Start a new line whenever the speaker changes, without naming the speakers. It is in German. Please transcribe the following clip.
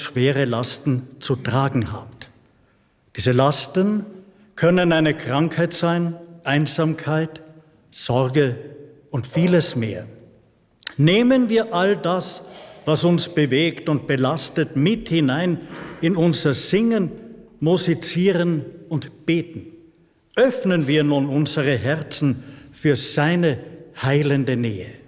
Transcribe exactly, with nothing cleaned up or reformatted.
schwere Lasten zu tragen habt. Diese Lasten können eine Krankheit sein, Einsamkeit, Sorge und vieles mehr. Nehmen wir all das, was uns bewegt und belastet, mit hinein in unser Singen, Musizieren und Beten. Öffnen wir nun unsere Herzen für seine heilende Nähe.